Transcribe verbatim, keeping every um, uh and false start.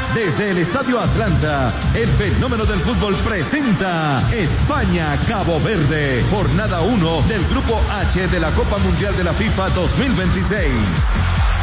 Desde el Estadio Atlanta, el fenómeno del fútbol presenta España-Cabo Verde, jornada uno del Grupo H de la Copa Mundial de la FIFA dos mil veintiséis.